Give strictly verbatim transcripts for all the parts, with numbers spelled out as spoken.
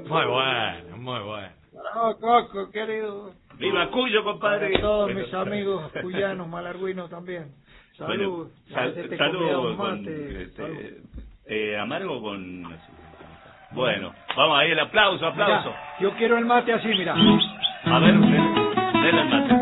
Muy bueno, muy bueno. Oh, Coco, querido. ¡Viva Cuyo, compadre! Para todos bueno, mis amigos cuyanos, malarguinos también. Salud. Bueno, sal, Este salud con... mate. Este, Salud. eh, amargo con... Bueno, vamos ahí, el aplauso, aplauso. Mirá, yo quiero el mate así, mira. A ver, denle el mate.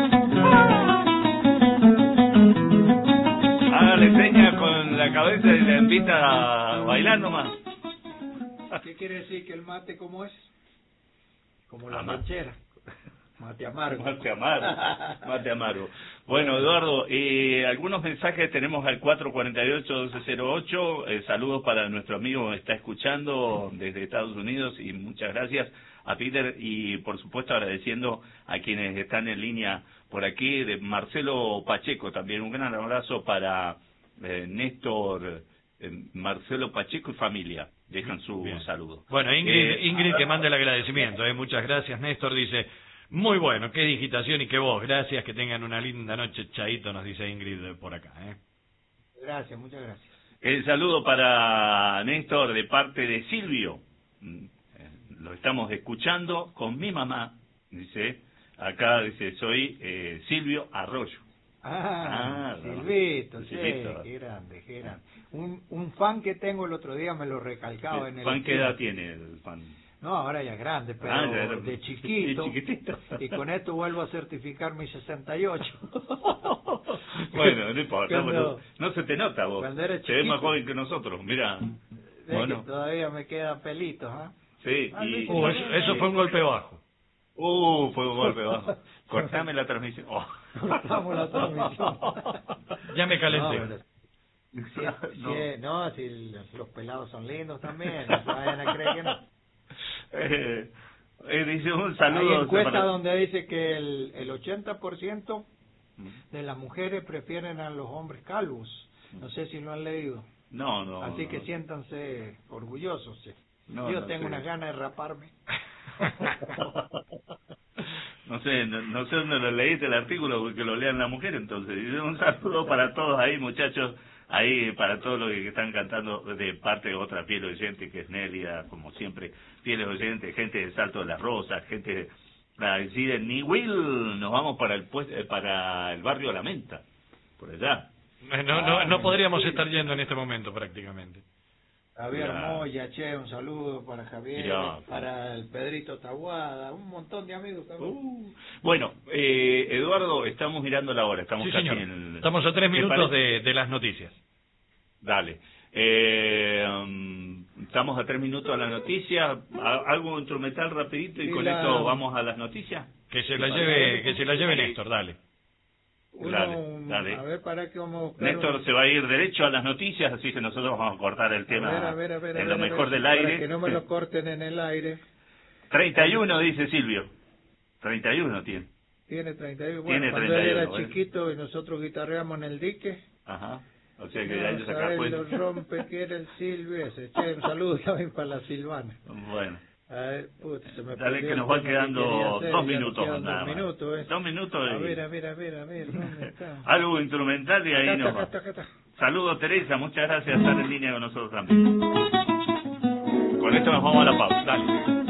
Hágale señas con la cabeza y le invita a bailar nomás. ¿Qué quiere decir que el mate cómo es? Como la Ama- ranchera. Mate amargo. Mate amargo, mate amargo. Bueno, Eduardo, eh, algunos mensajes tenemos al cuatro cuatro ocho, doce cero ocho. Eh, saludos para nuestro amigo que está escuchando desde Estados Unidos y muchas gracias a Peter y por supuesto agradeciendo a quienes están en línea por aquí, de Marcelo Pacheco también. Un gran abrazo para eh, Néstor, eh, Marcelo Pacheco y familia. Dejan su Bien. saludo. Bueno, Ingrid, Eh, Ingrid que manda el agradecimiento. Eh. Muchas gracias, Néstor. Dice, muy bueno, qué digitación y qué voz. Gracias, que tengan una linda noche, Chaito, nos dice Ingrid por acá. Eh. Gracias, muchas gracias. El saludo para Néstor de parte de Silvio. Lo estamos escuchando con mi mamá. Dice, acá dice, soy eh, Silvio Arroyo. Ah, Ah, Silvito, no. sí, Silvito. qué grande, qué grande. Un, un fan que tengo el otro día me lo recalcaba en el... ¿Fan qué edad tiene el fan? No, ahora ya es grande, pero Ah, ya era- de chiquito. de chiquitito. Y con esto vuelvo a certificar mi sesenta y ocho. Bueno, no importa, Cuando- bueno, no se te nota vos. cuando era Te ves más chiquito. joven que nosotros, mira. Ve Bueno. que todavía me quedan pelitos, ¿ah? Sí, Ah, y... Luis, Uh, eso, eso fue un golpe bajo. Uh, fue un golpe bajo. Cortame la transmisión. Oh. Cortamos la transmisión. Ya me No, calenté. pero- si, No. si- no, si los, los pelados son lindos también, no se vayan a creer que no. Eh, eh, dice un Hay saludo. encuesta para- donde dice que el, el ochenta por ciento de las mujeres prefieren a los hombres calvos. No sé si lo han leído. No, no. Así que no. siéntanse orgullosos. Sí. No, Yo no tengo sé. unas ganas de raparme. No sé, no, no sé dónde lo leíste el artículo, porque lo lean las mujeres, entonces. Dice un saludo para todos ahí, muchachos, ahí, para todos los que están cantando de parte de otra fiel oyente, que es Nelia, como siempre, fieles oyentes, gente de Salto de las Rosas, gente así de Niwil, nos vamos para el pues, eh, para el barrio La Menta, por allá. No, no, no podríamos estar yendo en este momento prácticamente. Javier Ya. Moya, che, un saludo para Javier, Ya. para el Pedrito Taguada, un montón de amigos también. Uh, bueno, eh, Eduardo, estamos mirando la hora, estamos Sí, casi señor. en el... Estamos a tres ¿Te minutos parece? de, de las noticias. Dale. Eh, um, estamos a tres minutos de la noticia. A- algo instrumental rapidito y Y con la- esto vamos a las noticias. Que se la lleve, que se la lleve Néstor, dale. Uno, Dale, dale. A ver, para que vamos a buscar Néstor un- se va a ir derecho a las noticias, así que nosotros vamos a cortar el tema a ver, a ver, a ver, a en ver, lo a mejor ver, del para aire. que no me lo corten en el aire. treinta y uno, dice Silvio. treinta y uno tiene. Tiene treinta y uno. Tiene Bueno, cuando él era treinta y uno, ¿eh? chiquito y nosotros guitarreamos en el dique. Ajá. O sea que No, hay que sacar sabes cuenta. lo rompe que era el Silvio ese. Che, un saludo también para la Silvana. Bueno. A ver, puta, se me Dale perdió que el nos van tema que quedando quería hacer, dos ya nos minutos quedan nada dos más. minutos, ¿eh? Dos minutos A y- ver, a ver, a ver, a ver, ¿dónde está? Algo instrumental y ahí Acá nos está, va. acá está, acá está. Saludos, Teresa, muchas gracias por estar en línea con nosotros también. Con esto nos vamos a la pausa, dale.